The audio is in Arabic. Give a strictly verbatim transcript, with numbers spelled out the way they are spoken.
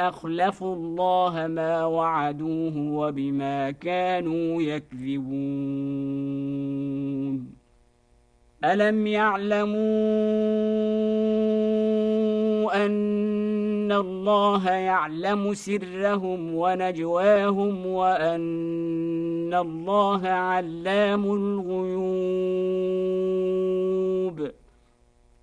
فأخلفوا الله ما وعدوه وبما كانوا يكذبون ألم يعلموا أن الله يعلم سرهم ونجواهم وأن الله علام الغيوب.